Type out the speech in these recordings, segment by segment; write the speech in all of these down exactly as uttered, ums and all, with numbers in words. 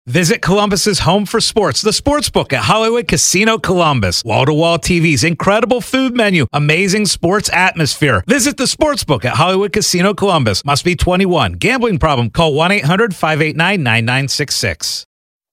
Visit Columbus's home for sports, the Sportsbook at Hollywood Casino Columbus. Wall-to-wall T Vs, incredible food menu, amazing sports atmosphere. Visit the Sportsbook at Hollywood Casino Columbus. Must be twenty-one. Gambling problem? Call one eight hundred five eight nine nine nine six six.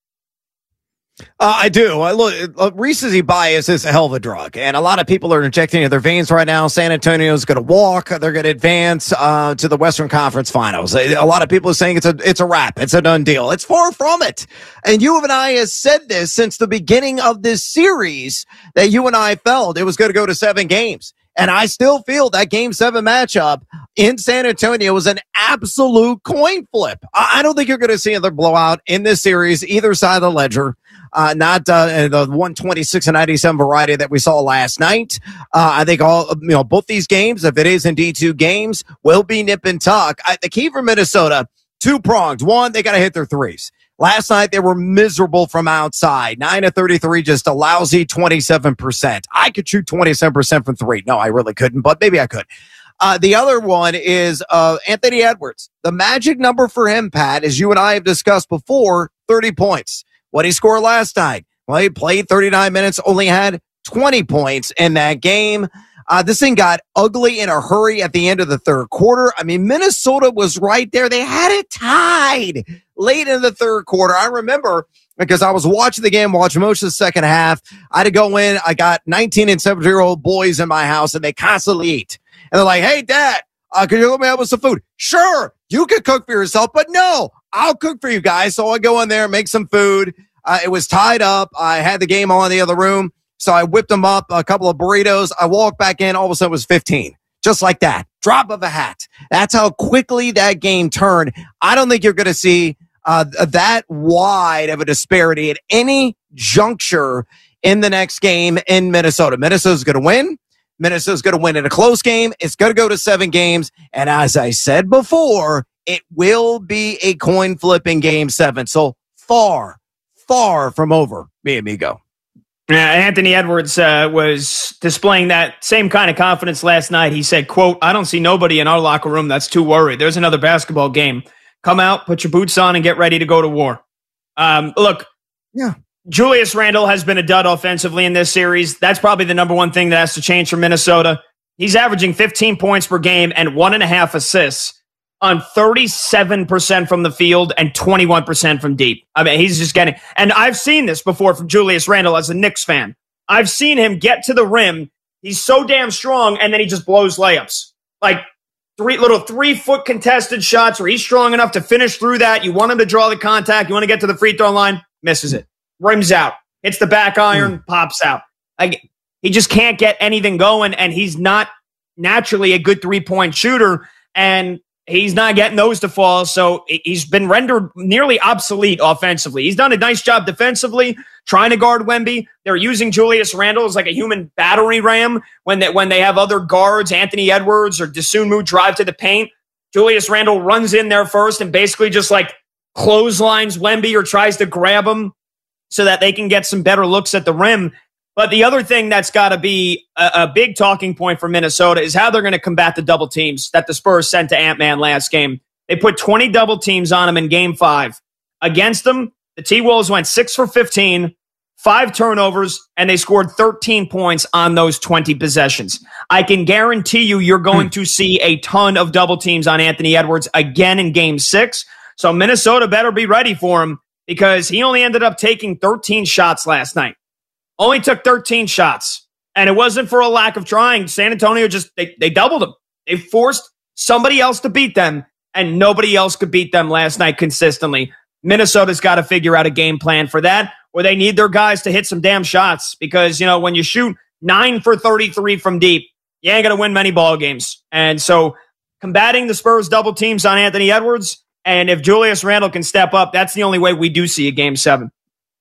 Uh, I do. I look, uh, recency bias is a hell of a drug, and a lot of people are injecting it in their veins right now. San Antonio's going to walk; they're going to advance uh, to the Western Conference Finals. A, a lot of people are saying it's a it's a wrap, it's a done deal. It's far from it. And U of I has said this since the beginning of this series that you and I felt it was going to go to seven games. And I still feel that game seven matchup in San Antonio was an absolute coin flip. I don't think you're going to see another blowout in this series, either side of the ledger. Uh, not uh, the one twenty-six and ninety-seven variety that we saw last night. Uh, I think all you know, both these games, if it is indeed two games, will be nip and tuck. I, the key for Minnesota, two prongs. One, they got to hit their threes. Last night, they were miserable from outside. nine of thirty-three, just a lousy twenty-seven percent. I could shoot twenty-seven percent from three. No, I really couldn't, but maybe I could. Uh, the other one is uh, Anthony Edwards. The magic number for him, Pat, as you and I have discussed before, thirty points. What he scored last night? Well, he played thirty-nine minutes, only had twenty points in that game. Uh, this thing got ugly in a hurry at the end of the third quarter. I mean, Minnesota was right there. They had it tied late in the third quarter. I remember because I was watching the game, watching most of the second half. I had to go in. I got nineteen and seventeen-year-old boys in my house, and they constantly eat. And they're like, hey, Dad, uh, can you hook me up with some food? Sure, you can cook for yourself, but no, I'll cook for you guys. So I go in there, make some food. Uh, it was tied up. I had the game on in the other room. So I whipped them up a couple of burritos. I walked back in. All of a sudden it was fifteen. Just like that. Drop of a hat. That's how quickly that game turned. I don't think you're going to see uh, that wide of a disparity at any juncture in the next game in Minnesota. Minnesota's going to win. Minnesota's going to win in a close game. It's going to go to seven games. And as I said before, it will be a coin flip in game seven. So far, far from over, mi amigo. Yeah, Anthony Edwards uh, was displaying that same kind of confidence last night. He said, quote, I don't see nobody in our locker room that's too worried. There's another basketball game. Come out, put your boots on, and get ready to go to war. Um, look, yeah. Julius Randle has been a dud offensively in this series. That's probably the number one thing that has to change for Minnesota. He's averaging fifteen points per game and one and a half assists on thirty-seven percent from the field and twenty-one percent from deep. I mean, he's just getting, and I've seen this before from Julius Randle as a Knicks fan. I've seen him get to the rim. He's so damn strong, and then he just blows layups. Like three little three-foot contested shots where he's strong enough to finish through that. You want him to draw the contact. You want to get to the free throw line. Misses it. Rims out. Hits the back iron. Mm. Pops out. Like, he just can't get anything going, and he's not naturally a good three-point shooter, and he's not getting those to fall, so he's been rendered nearly obsolete offensively. He's done a nice job defensively, trying to guard Wemby. They're using Julius Randle as like a human battering ram when they, when they have other guards, Anthony Edwards or Dosunmu, drive to the paint. Julius Randle runs in there first and basically just like clotheslines Wemby or tries to grab him so that they can get some better looks at the rim. But the other thing that's got to be a, a big talking point for Minnesota is how they're going to combat the double teams that the Spurs sent to Ant-Man last game. They put twenty double teams on him in game five. Against them, the T-Wolves went six for fifteen, five turnovers, and they scored thirteen points on those twenty possessions. I can guarantee you you're going hmm. to see a ton of double teams on Anthony Edwards again in game six. So Minnesota better be ready for him because he only ended up taking thirteen shots last night. Only took thirteen shots, and it wasn't for a lack of trying. San Antonio just, they, they doubled them. They forced somebody else to beat them, and nobody else could beat them last night consistently. Minnesota's got to figure out a game plan for that, or they need their guys to hit some damn shots because, you know, when you shoot nine for thirty-three from deep, you ain't going to win many ball games. And so combating the Spurs double teams on Anthony Edwards, and if Julius Randle can step up, that's the only way we do see a game seven.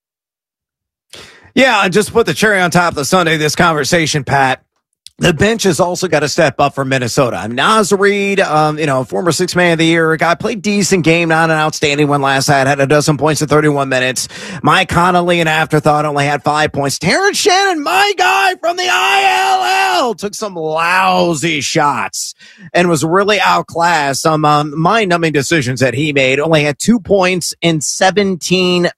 Yeah, and just put the cherry on top of the Sunday, this conversation, Pat. The bench has also got to step up for Minnesota. I mean, Naz Reid, um, you know, former six man of the year guy, played decent game, not an outstanding one last night, had a dozen points in thirty-one minutes. Mike Conley, an afterthought, only had five points. Terrence Shannon, my guy from the I L L, took some lousy shots and was really outclassed. Some um, mind-numbing decisions that he made. Only had two points in seventeen